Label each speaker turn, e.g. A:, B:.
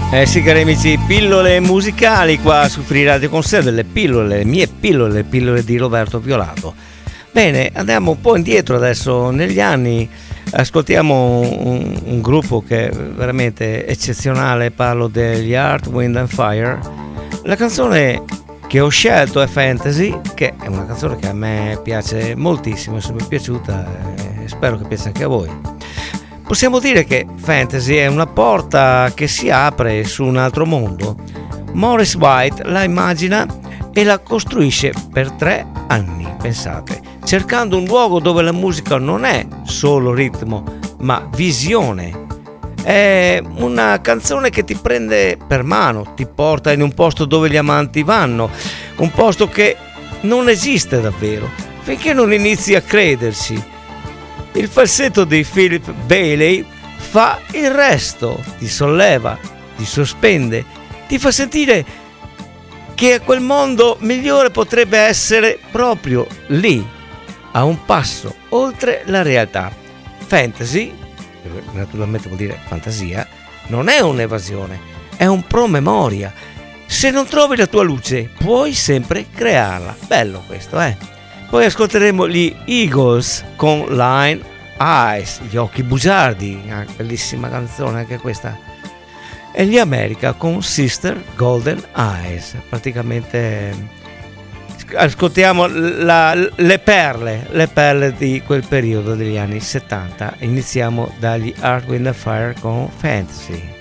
A: Sì, cari amici, pillole musicali qua su Free Radio con sé, delle pillole, le mie pillole, le pillole di Roberto Violato. Bene, andiamo un po' indietro adesso negli anni, ascoltiamo un gruppo che è veramente eccezionale, parlo degli Earth, Wind and Fire. La canzone che ho scelto è Fantasy, che è una canzone che a me piace moltissimo, è sempre piaciuta e spero che piaccia anche a voi. Possiamo dire che Fantasy è una porta che si apre su un altro mondo. Maurice White la immagina e la costruisce per 3 anni, pensate, cercando un luogo dove la musica non è solo ritmo, ma visione. È una canzone che ti prende per mano, ti porta in un posto dove gli amanti vanno, un posto che non esiste davvero, finché non inizi a crederci. Il falsetto di Philip Bailey fa il resto, ti solleva, ti sospende, ti fa sentire che quel mondo migliore potrebbe essere proprio lì, a un passo oltre la realtà. Fantasy, naturalmente vuol dire fantasia, non è un'evasione, è un promemoria. Se non trovi la tua luce, puoi sempre crearla. Bello questo, eh? Poi ascolteremo gli Eagles con Line Eyes, gli occhi bugiardi, bellissima canzone anche questa. E gli America con Sister Golden Eyes. Praticamente ascoltiamo le perle di quel periodo degli anni 70. Iniziamo dagli Earth, Wind and Fire con Fantasy.